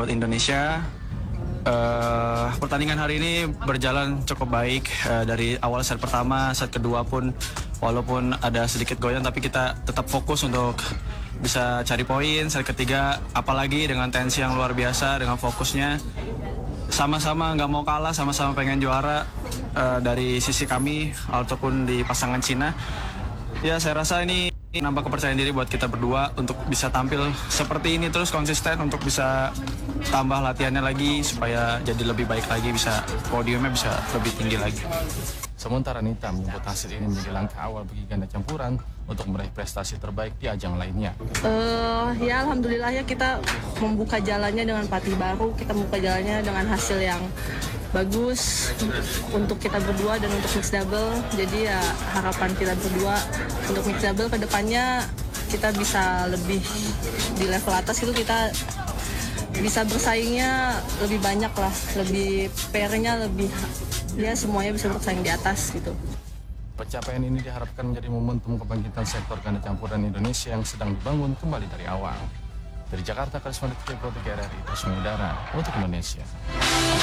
buat Indonesia. Pertandingan hari ini berjalan cukup baik. Dari awal set pertama, set kedua pun walaupun ada sedikit goyang, tapi kita tetap fokus untuk bisa cari poin. Set ketiga, apalagi dengan tensi yang luar biasa, dengan fokusnya sama-sama nggak mau kalah, sama-sama pengen juara. Dari sisi kami ataupun di pasangan Cina, ya saya rasa ini nambah kepercayaan diri buat kita berdua untuk bisa tampil seperti ini terus konsisten, untuk bisa tambah latihannya lagi supaya jadi lebih baik lagi, bisa podiumnya bisa lebih tinggi lagi. Sementara Nita menyebut hasil ini menjadi langkah awal bagi ganda campuran untuk meraih prestasi terbaik di ajang lainnya. Ya alhamdulillah ya, kita membuka jalannya dengan pelatih baru, kita membuka jalannya dengan hasil yang bagus untuk kita berdua dan untuk mixed double. Jadi ya harapan kita berdua untuk mixed double kedepannya kita bisa lebih di level atas, itu kita bisa bersaingnya lebih banyak lah, lebih pairnya lebih, ya semuanya bisa bersaing di atas gitu. Pencapaian ini diharapkan menjadi momentum kebangkitan sektor ganda campuran Indonesia yang sedang dibangun kembali dari awal. Dari Jakarta, Karisma Detik Pro 3 RRI, terus mengudara untuk Indonesia.